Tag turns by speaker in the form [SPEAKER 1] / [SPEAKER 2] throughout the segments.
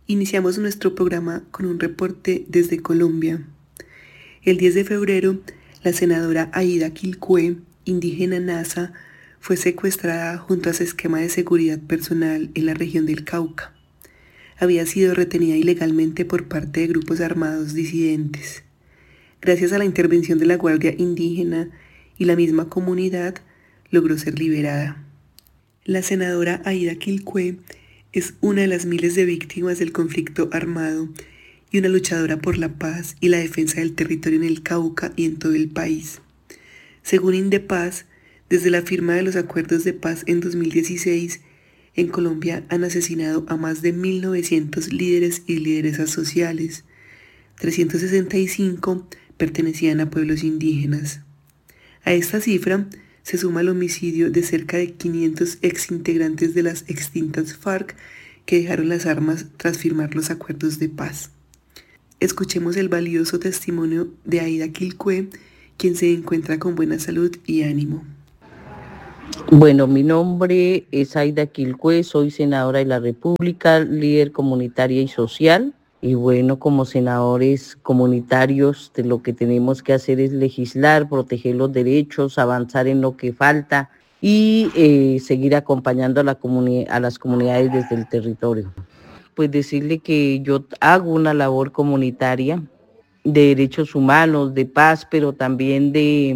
[SPEAKER 1] Iniciamos nuestro programa con un reporte desde Colombia. El 10 de febrero, la senadora Aida Quilcue, indígena Nasa, fue secuestrada junto a su esquema de seguridad personal en la región del Cauca. Había sido retenida ilegalmente por parte de grupos armados disidentes. Gracias a la intervención de la Guardia Indígena y la misma comunidad, logró ser liberada. La senadora Aida Quilcue es una de las miles de víctimas del conflicto armado y una luchadora por la paz y la defensa del territorio en el Cauca y en todo el país. Según Indepaz, desde la firma de los acuerdos de paz en 2016, en Colombia han asesinado a más de 1.900 líderes y lideresas sociales. 365 pertenecían a pueblos indígenas. A esta cifra se suma el homicidio de cerca de 500 exintegrantes de las extintas FARC que dejaron las armas tras firmar los acuerdos de paz. Escuchemos el valioso testimonio de Aida Quilcue, quien se encuentra con buena salud y ánimo.
[SPEAKER 2] Bueno, mi nombre es Aida Quilcue, soy senadora de la República, líder comunitaria y social. Y bueno, como senadores comunitarios, lo que tenemos que hacer es legislar, proteger los derechos, avanzar en lo que falta y seguir acompañando a las comunidades desde el territorio. Pues decirle que yo hago una labor comunitaria de derechos humanos, de paz, pero también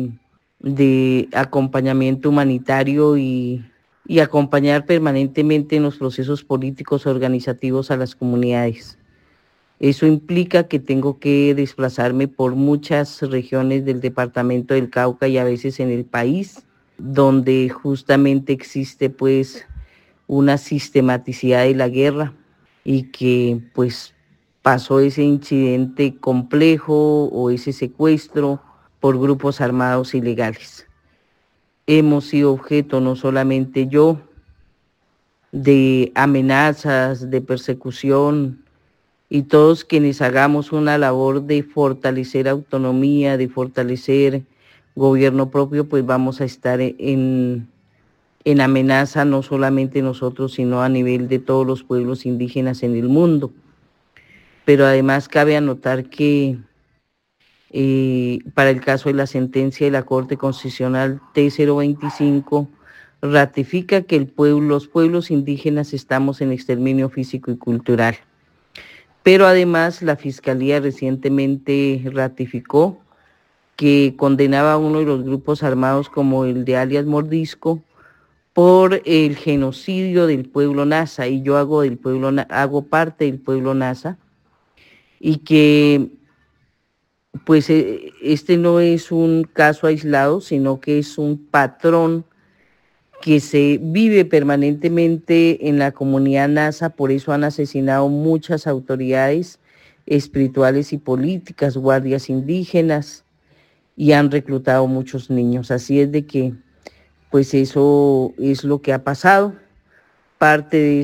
[SPEAKER 2] de acompañamiento humanitario y acompañar permanentemente en los procesos políticos organizativos a las comunidades. Eso implica que tengo que desplazarme por muchas regiones del departamento del Cauca y a veces en el país, donde justamente existe pues una sistematicidad de la guerra y que pues pasó ese incidente complejo o ese secuestro por grupos armados ilegales. Hemos sido objeto, no solamente yo, de amenazas, de persecución, y todos quienes hagamos una labor de fortalecer autonomía, de fortalecer gobierno propio, pues vamos a estar en amenaza no solamente nosotros, sino a nivel de todos los pueblos indígenas en el mundo. Pero además cabe anotar que para el caso de la sentencia de la Corte Constitucional T025, ratifica que los pueblos indígenas estamos en exterminio físico y cultural. Pero además la Fiscalía recientemente ratificó que condenaba a uno de los grupos armados como el de alias Mordisco por el genocidio del pueblo Nasa, y yo hago parte del pueblo Nasa, y que pues este no es un caso aislado, sino que es un patrón que se vive permanentemente en la comunidad Nasa. Por eso han asesinado muchas autoridades espirituales y políticas, guardias indígenas, y han reclutado muchos niños. Así es de que, pues eso es lo que ha pasado. Parte de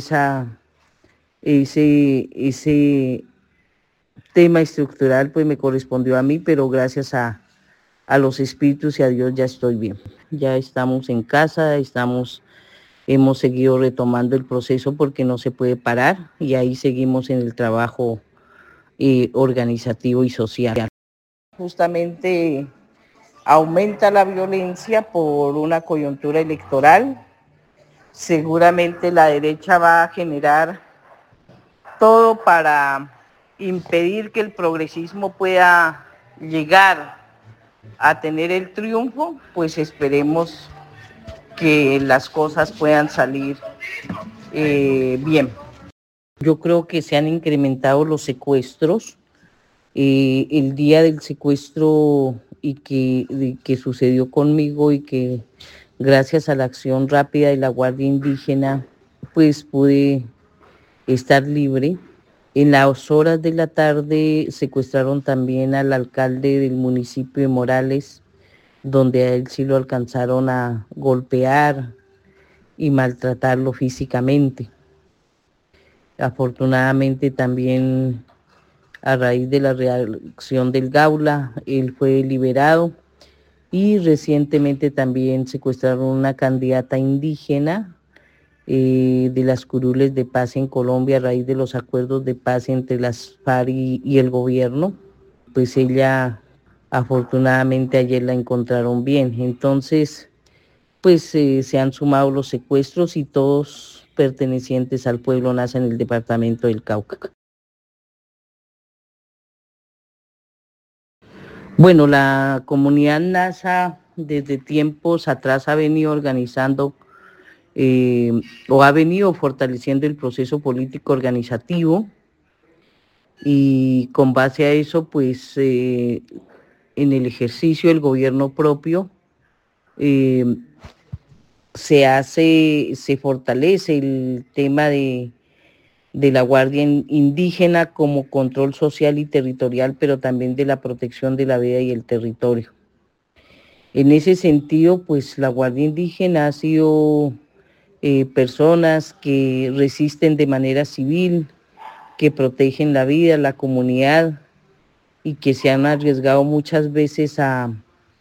[SPEAKER 2] ese tema estructural pues me correspondió a mí, pero gracias a los espíritus y a Dios ya estoy bien. Ya estamos en casa, hemos seguido retomando el proceso porque no se puede parar, y ahí seguimos en el trabajo organizativo y social. Justamente aumenta la violencia por una coyuntura electoral. Seguramente la derecha va a generar todo para impedir que el progresismo pueda llegar a tener el triunfo. Pues esperemos que las cosas puedan salir bien. Yo creo que se han incrementado los secuestros. El día del secuestro que sucedió conmigo, y que gracias a la acción rápida de la Guardia Indígena pues pude estar libre. En las horas de la tarde secuestraron también al alcalde del municipio de Morales, donde a él sí lo alcanzaron a golpear y maltratarlo físicamente. Afortunadamente también a raíz de la reacción del Gaula, él fue liberado, y recientemente también secuestraron una candidata indígena de las curules de paz en Colombia a raíz de los acuerdos de paz entre las FARC y el gobierno. Pues ella, afortunadamente, ayer la encontraron bien. Entonces, pues se han sumado los secuestros y todos pertenecientes al pueblo Nasa en el departamento del Cauca. Bueno, la comunidad Nasa desde tiempos atrás ha venido organizando o ha venido fortaleciendo el proceso político organizativo, y con base a eso, pues en el ejercicio del gobierno propio se fortalece el tema de la Guardia Indígena como control social y territorial, pero también de la protección de la vida y el territorio. En ese sentido, pues la Guardia Indígena ha sido personas que resisten de manera civil, que protegen la vida, la comunidad, y que se han arriesgado muchas veces a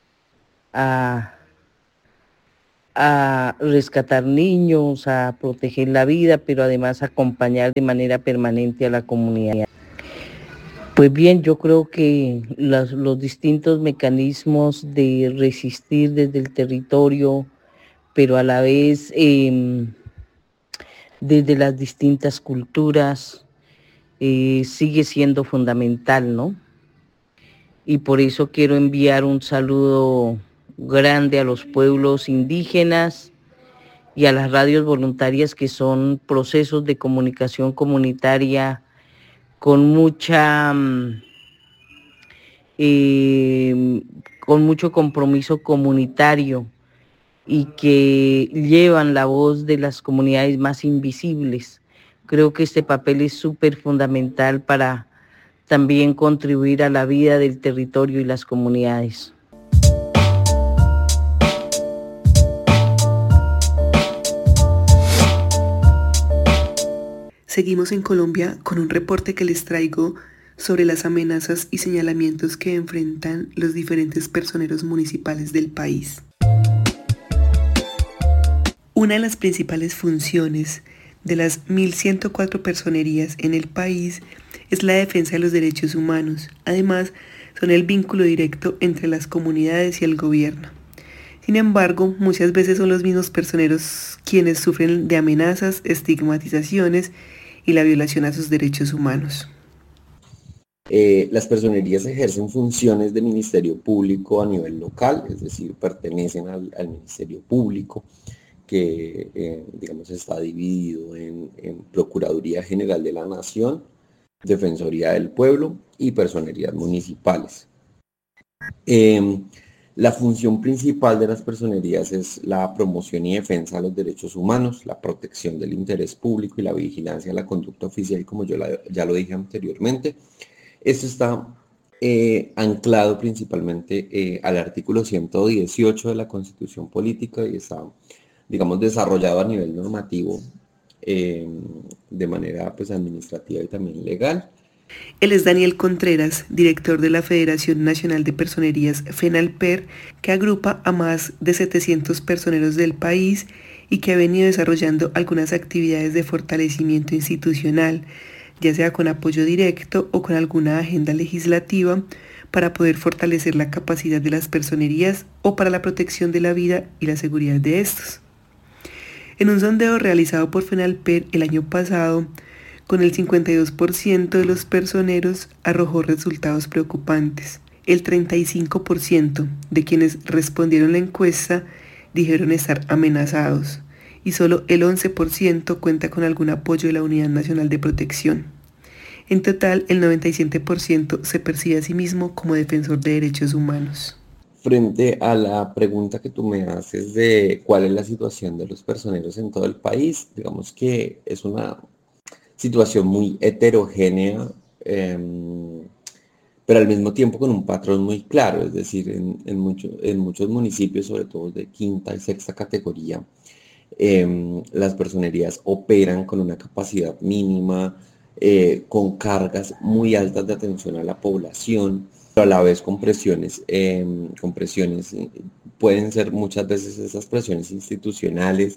[SPEAKER 2] rescatar niños, a proteger la vida, pero además a acompañar de manera permanente a la comunidad. Pues bien, yo creo que los distintos mecanismos de resistir desde el territorio, pero a la vez desde las distintas culturas, sigue siendo fundamental, ¿no? Y por eso quiero enviar un saludo grande a los pueblos indígenas y a las radios voluntarias, que son procesos de comunicación comunitaria con con mucho compromiso comunitario, y que llevan la voz de las comunidades más invisibles. Creo que este papel es súper fundamental para también contribuir a la vida del territorio y las comunidades.
[SPEAKER 1] Seguimos en Colombia con un reporte que les traigo sobre las amenazas y señalamientos que enfrentan los diferentes personeros municipales del país. Una de las principales funciones de las 1.104 personerías en el país es la defensa de los derechos humanos. Además, son el vínculo directo entre las comunidades y el gobierno. Sin embargo, muchas veces son los mismos personeros quienes sufren de amenazas, estigmatizaciones y la violación a sus derechos humanos.
[SPEAKER 3] Las personerías ejercen funciones de ministerio público a nivel local, es decir, pertenecen al ministerio público, que digamos está dividido en Procuraduría General de la Nación, Defensoría del Pueblo y personerías municipales. La función principal de las personerías es la promoción y defensa de los derechos humanos, la protección del interés público y la vigilancia de la conducta oficial, como yo ya lo dije anteriormente. Esto está anclado principalmente al artículo 118 de la Constitución Política y está, digamos, desarrollado a nivel normativo de manera pues administrativa y también legal.
[SPEAKER 1] Él es Daniel Contreras, director de la Federación Nacional de Personerías FENALPER, que agrupa a más de 700 personeros del país y que ha venido desarrollando algunas actividades de fortalecimiento institucional, ya sea con apoyo directo o con alguna agenda legislativa, para poder fortalecer la capacidad de las personerías o para la protección de la vida y la seguridad de estos. En un sondeo realizado por FENALPER el año pasado, con el 52% de los personeros arrojó resultados preocupantes. El 35% de quienes respondieron la encuesta dijeron estar amenazados y solo el 11% cuenta con algún apoyo de la Unidad Nacional de Protección. En total, el 97% se percibe a sí mismo como defensor de derechos humanos.
[SPEAKER 3] Frente a la pregunta que tú me haces de cuál es la situación de los personeros en todo el país, digamos que es una situación muy heterogénea, pero al mismo tiempo con un patrón muy claro, es decir, en muchos municipios, sobre todo de quinta y sexta categoría, las personerías operan con una capacidad mínima, con cargas muy altas de atención a la población, pero a la vez con presiones, pueden ser muchas veces esas presiones institucionales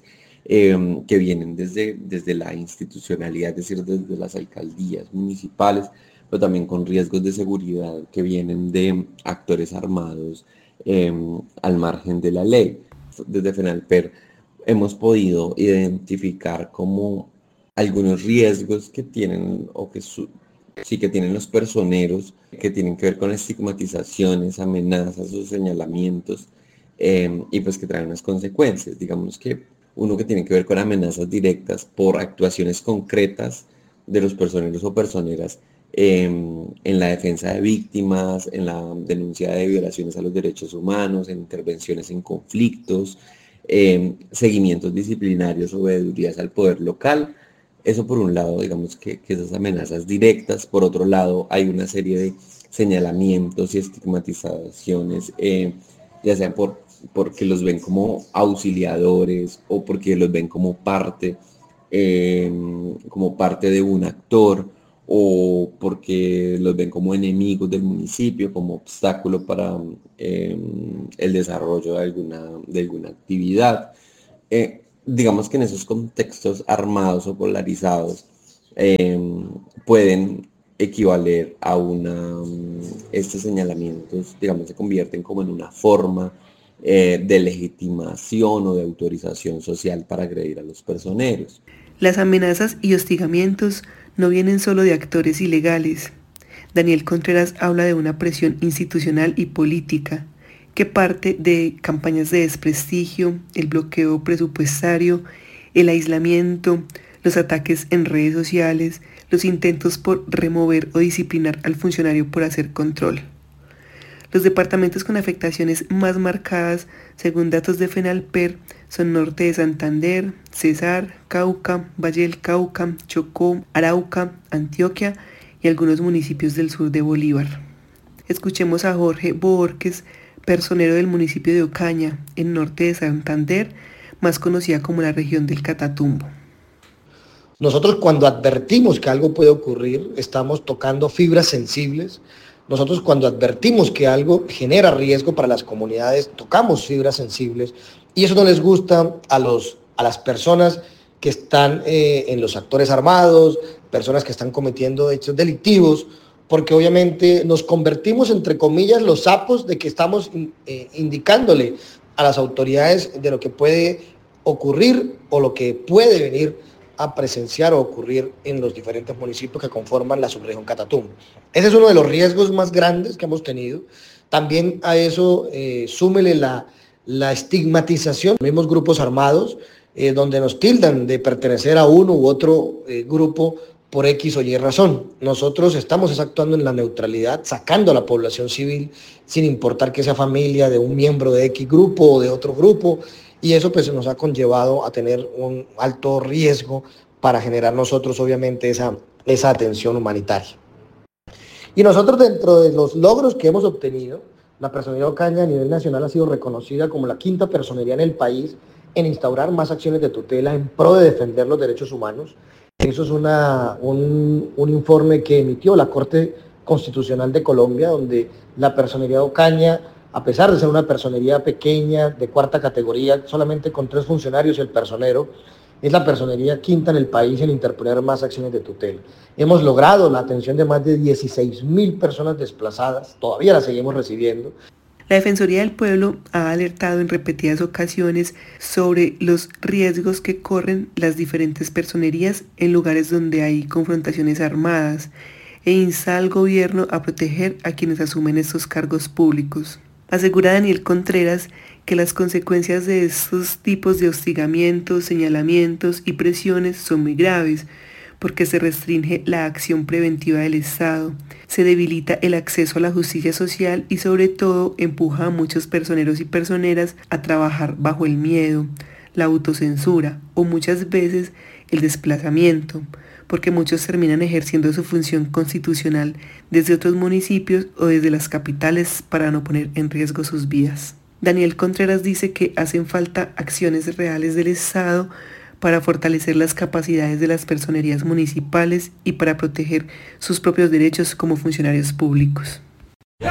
[SPEAKER 3] que vienen desde la institucionalidad, es decir, desde las alcaldías municipales, pero también con riesgos de seguridad que vienen de actores armados al margen de la ley. Desde FENALPER hemos podido identificar como algunos riesgos que tienen o que sí que tienen los personeros, que tienen que ver con estigmatizaciones, amenazas o señalamientos, y pues que traen unas consecuencias. Digamos que uno que tiene que ver con amenazas directas por actuaciones concretas de los personeros o personeras en la defensa de víctimas, en la denuncia de violaciones a los derechos humanos, en intervenciones en conflictos, seguimientos disciplinarios o veedurías al poder local. Eso por un lado, digamos que esas amenazas directas. Por otro lado, hay una serie de señalamientos y estigmatizaciones, ya sea porque los ven como auxiliadores o porque los ven como parte de un actor, o porque los ven como enemigos del municipio, como obstáculo para el desarrollo de alguna actividad. Digamos que en esos contextos armados o polarizados pueden equivaler a estos señalamientos, digamos, se convierten como en una forma de legitimación o de autorización social para agredir a los personeros.
[SPEAKER 1] Las amenazas y hostigamientos no vienen solo de actores ilegales. Daniel Contreras habla de una presión institucional y política que parte de campañas de desprestigio, el bloqueo presupuestario, el aislamiento, los ataques en redes sociales, los intentos por remover o disciplinar al funcionario por hacer control. Los departamentos con afectaciones más marcadas, según datos de FENALPER, son Norte de Santander, Cesar, Cauca, Valle del Cauca, Chocó, Arauca, Antioquia y algunos municipios del sur de Bolívar. Escuchemos a Jorge Borges, personero del municipio de Ocaña, en Norte de Santander, más conocida como la región del Catatumbo.
[SPEAKER 4] Nosotros, cuando advertimos que algo puede ocurrir, estamos tocando fibras sensibles. Nosotros, cuando advertimos que algo genera riesgo para las comunidades, tocamos fibras sensibles, y eso no les gusta a las personas que están en los actores armados, personas que están cometiendo hechos delictivos, porque obviamente nos convertimos, entre comillas, los sapos de que estamos indicándole a las autoridades de lo que puede ocurrir o lo que puede venir a presenciar o ocurrir en los diferentes municipios que conforman la subregión Catatumbo. Ese es uno de los riesgos más grandes que hemos tenido. También a eso súmele la estigmatización de los mismos grupos armados, donde nos tildan de pertenecer a uno u otro grupo por X o Y razón. Nosotros estamos actuando en la neutralidad, sacando a la población civil, sin importar que sea familia de un miembro de X grupo o de otro grupo, y eso pues nos ha conllevado a tener un alto riesgo para generar nosotros obviamente esa atención humanitaria. Y nosotros, dentro de los logros que hemos obtenido, la Personería Ocaña a nivel nacional ha sido reconocida como la 5ª personería en el país en instaurar más acciones de tutela en pro de defender los derechos humanos. Eso es un informe que emitió la Corte Constitucional de Colombia, donde la Personería Ocaña, a pesar de ser una personería pequeña, de 4ª categoría, solamente con 3 funcionarios y el personero, es la personería 5ª en el país en interponer más acciones de tutela. Hemos logrado la atención de más de 16.000 personas desplazadas, todavía las seguimos recibiendo.
[SPEAKER 1] La Defensoría del Pueblo ha alertado en repetidas ocasiones sobre los riesgos que corren las diferentes personerías en lugares donde hay confrontaciones armadas e insta al gobierno a proteger a quienes asumen estos cargos públicos. Asegura Daniel Contreras que las consecuencias de estos tipos de hostigamientos, señalamientos y presiones son muy graves, porque se restringe la acción preventiva del Estado, se debilita el acceso a la justicia social y sobre todo empuja a muchos personeros y personeras a trabajar bajo el miedo, la autocensura o muchas veces el desplazamiento, porque muchos terminan ejerciendo su función constitucional desde otros municipios o desde las capitales para no poner en riesgo sus vidas. Daniel Contreras dice que hacen falta acciones reales del Estado para fortalecer las capacidades de las personerías municipales y para proteger sus propios derechos como funcionarios públicos.